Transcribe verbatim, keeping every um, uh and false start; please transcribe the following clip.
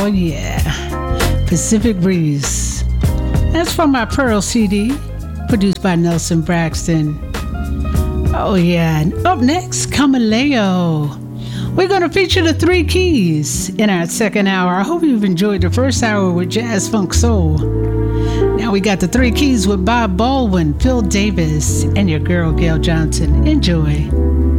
yeah. Pacific Breeze. That's from my Pearl C D, produced by Nelson Braxton. Oh, yeah. And up next, Kamaleo. We're going to feature the Three Keys in our second hour. I hope you've enjoyed the first hour with Jazz Funk Soul. Now we got the Three Keys with Bob Baldwin, Phil Davis, and your girl, Gail Johnson. Enjoy.